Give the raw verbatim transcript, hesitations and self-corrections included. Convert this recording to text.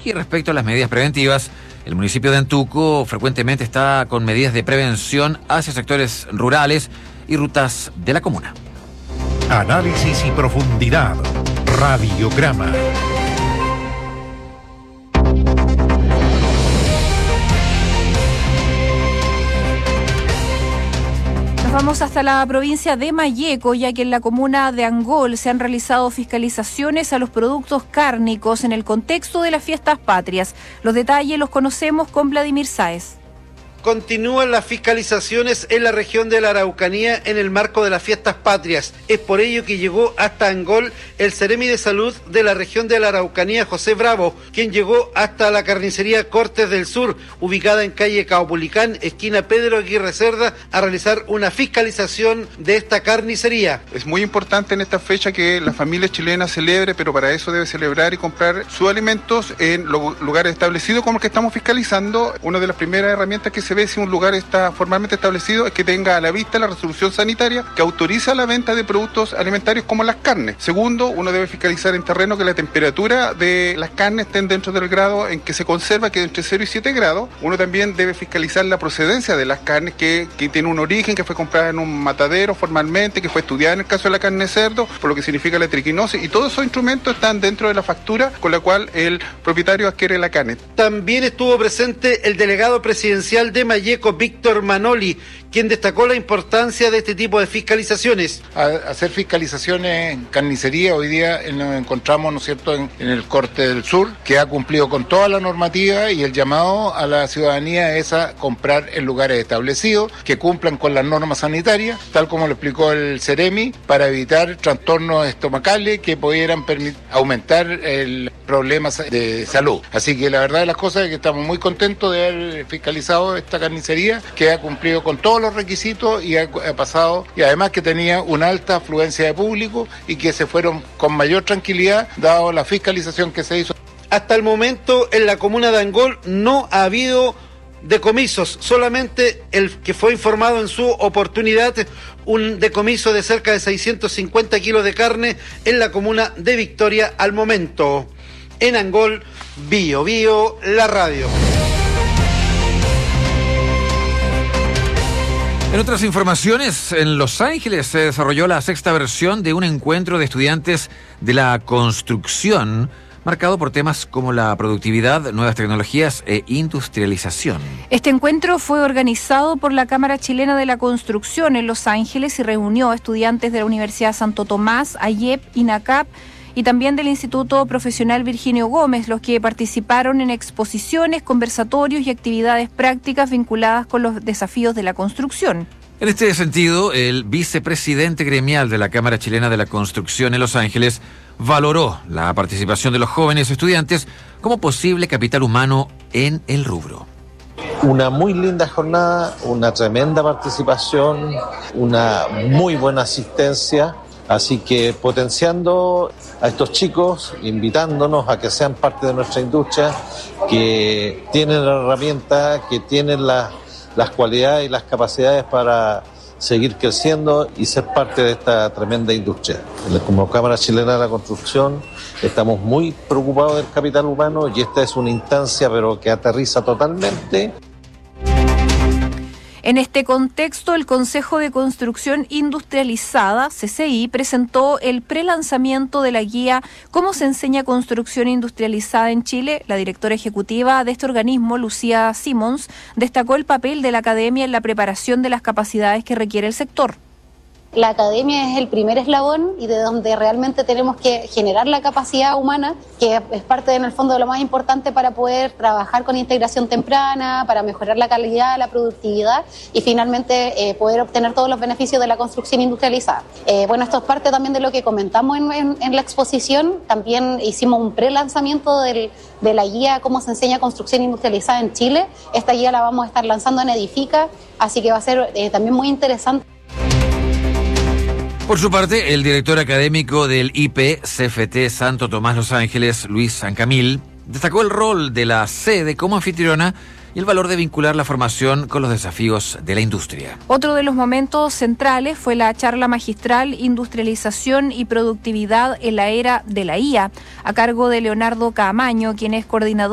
Y respecto a las medidas preventivas, el municipio de Antuco frecuentemente está con medidas de prevención hacia sectores rurales y rutas de la comuna. Análisis y profundidad. Radiograma. Vamos hasta la provincia de Malleco, ya que en la comuna de Angol se han realizado fiscalizaciones a los productos cárnicos en el contexto de las fiestas patrias. Los detalles los conocemos con Vladimir Sáez. Continúan las fiscalizaciones en la región de la Araucanía en el marco de las fiestas patrias. Es por ello que llegó hasta Angol el Seremi de Salud de la región de la Araucanía, José Bravo, quien llegó hasta la carnicería Cortes del Sur, ubicada en calle Caupolicán, esquina Pedro Aguirre Cerda, a realizar una fiscalización de esta carnicería. Es muy importante en esta fecha que la familia chilena celebre, pero para eso debe celebrar y comprar sus alimentos en los lugares establecidos como el que estamos fiscalizando. Una de las primeras herramientas que se ve si un lugar está formalmente establecido es que tenga a la vista la resolución sanitaria que autoriza la venta de productos alimentarios como las carnes. Segundo, uno debe fiscalizar en terreno que la temperatura de las carnes estén dentro del grado en que se conserva, que es entre cero y siete grados. Uno también debe fiscalizar la procedencia de las carnes, que, que tiene un origen, que fue comprada en un matadero formalmente, que fue estudiada en el caso de la carne de cerdo, por lo que significa la triquinosis, y todos esos instrumentos están dentro de la factura con la cual el propietario adquiere la carne. También estuvo presente el delegado presidencial de Malleco, Víctor Manoli, quien destacó la importancia de este tipo de fiscalizaciones. A hacer fiscalizaciones en carnicería, hoy día nos encontramos, ¿no es cierto?, en, en el Corte del Sur, que ha cumplido con toda la normativa, y el llamado a la ciudadanía es a comprar en lugares establecidos que cumplan con las normas sanitarias, tal como lo explicó el Seremi, para evitar trastornos estomacales que pudieran permitir aumentar el problemas de salud. Así que la verdad de las cosas es que estamos muy contentos de haber fiscalizado esta carnicería, que ha cumplido con todos los requisitos y ha, ha pasado, y además que tenía una alta afluencia de público y que se fueron con mayor tranquilidad dado la fiscalización que se hizo. Hasta el momento en la comuna de Angol no ha habido decomisos, solamente el que fue informado en su oportunidad, un decomiso de cerca de seiscientos cincuenta kilos de carne en la comuna de Victoria al momento. En Angol, Bio Bio, la radio. En otras informaciones, en Los Ángeles se desarrolló la sexta versión de un encuentro de estudiantes de la construcción, marcado por temas como la productividad, nuevas tecnologías e industrialización. Este encuentro fue organizado por la Cámara Chilena de la Construcción en Los Ángeles y reunió a estudiantes de la Universidad Santo Tomás, A Y E P, INACAP y también del Instituto Profesional Virginio Gómez, los que participaron en exposiciones, conversatorios y actividades prácticas vinculadas con los desafíos de la construcción. En este sentido, el vicepresidente gremial de la Cámara Chilena de la Construcción en Los Ángeles valoró la participación de los jóvenes estudiantes como posible capital humano en el rubro. Una muy linda jornada, una tremenda participación, una muy buena asistencia. Así que potenciando a estos chicos, invitándonos a que sean parte de nuestra industria, que tienen la herramienta, que tienen la, las cualidades y las capacidades para seguir creciendo y ser parte de esta tremenda industria. Como Cámara Chilena de la Construcción estamos muy preocupados del capital humano y esta es una instancia pero que aterriza totalmente. En este contexto, el Consejo de Construcción Industrializada, C C I, presentó el prelanzamiento de la guía ¿Cómo se enseña construcción industrializada en Chile? La directora ejecutiva de este organismo, Lucía Simons, destacó el papel de la academia en la preparación de las capacidades que requiere el sector. La academia es el primer eslabón y de donde realmente tenemos que generar la capacidad humana, que es parte en el fondo de lo más importante para poder trabajar con integración temprana, para mejorar la calidad, la productividad y finalmente eh, poder obtener todos los beneficios de la construcción industrializada. Eh, bueno, esto es parte también de lo que comentamos en, en, en la exposición. También hicimos un pre-lanzamiento del, de la guía Cómo se enseña construcción industrializada en Chile. Esta guía la vamos a estar lanzando en Edifica, así que va a ser eh, también muy interesante. Por su parte, el director académico del I P C F T Santo Tomás Los Ángeles, Luis Sancamil, destacó el rol de la sede como anfitriona y el valor de vincular la formación con los desafíos de la industria. Otro de los momentos centrales fue la charla magistral Industrialización y Productividad en la Era de la I A, a cargo de Leonardo Caamaño, quien es coordinador